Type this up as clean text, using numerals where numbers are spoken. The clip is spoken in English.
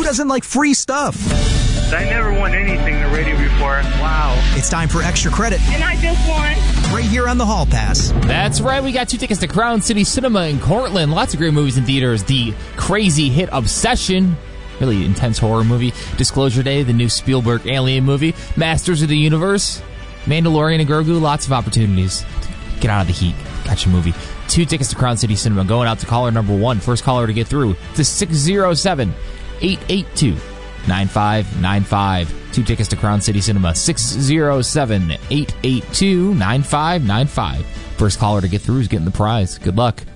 doesn't like free stuff? I never won anything the radio before. Wow. It's time for extra credit. And I just won. Right here on the Hall Pass. That's right. We got 2 tickets to Crown City Cinema in Cortland. Lots of great movies in theaters. The crazy hit Obsession. Really intense horror movie. Disclosure Day, the new Spielberg alien movie. Masters of the Universe. Mandalorian and Grogu. Lots of opportunities. Get out of the heat. Catch a movie. 2 tickets to Crown City Cinema. Going out to caller number 1. First caller to get through to 607-882-9595. 2 tickets to Crown City Cinema. 607-882-9595. First caller to get through is getting the prize. Good luck.